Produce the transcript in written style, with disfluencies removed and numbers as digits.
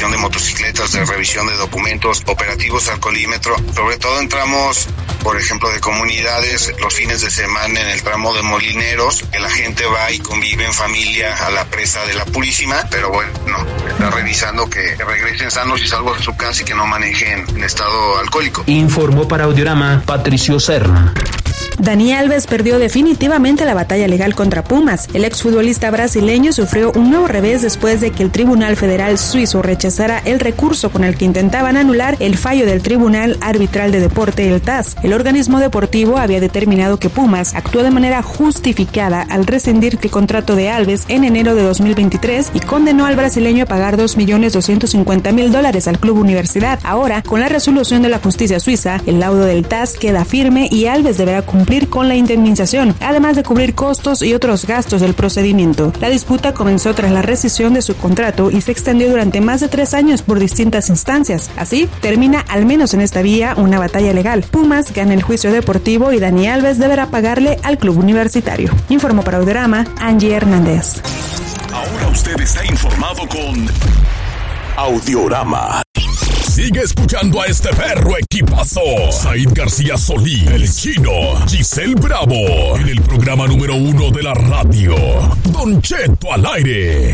revisión de motocicletas, de revisión de documentos, operativos alcoholímetro. Sobre todo entramos, por ejemplo, de comunidades los fines de semana en el tramo de Molineros, que la gente va y convive en familia a la presa de la Purísima, pero bueno, está revisando que regresen sanos y salvos a su casa y que no manejen en estado alcohólico. Informó para Audiorama Patricio Serna. Dani Alves perdió definitivamente la batalla legal contra Pumas. El exfutbolista brasileño sufrió un nuevo revés después de que el Tribunal Federal Suizo rechazara el recurso con el que intentaban anular el fallo del Tribunal Arbitral de Deporte, el TAS. El organismo deportivo había determinado que Pumas actuó de manera justificada al rescindir el contrato de Alves en enero de 2023 y condenó al brasileño a pagar $2.250.000 al Club Universidad. Ahora, con la resolución de la justicia suiza, el laudo del TAS queda firme y Alves deberá cumplir con la indemnización, además de cubrir costos y otros gastos del procedimiento. La disputa comenzó tras la rescisión de su contrato y se extendió durante más de 3 años por distintas instancias. Así, termina al menos en esta vía una batalla legal. Pumas gana el juicio deportivo y Dani Alves deberá pagarle al club universitario. Informó para Audiorama, Angie Hernández. Ahora usted está informado con Audiorama. Sigue escuchando a este perro equipazo. Said García Solís, El Chino, Giselle Bravo, en el programa número 1 de la radio, Don Cheto al aire.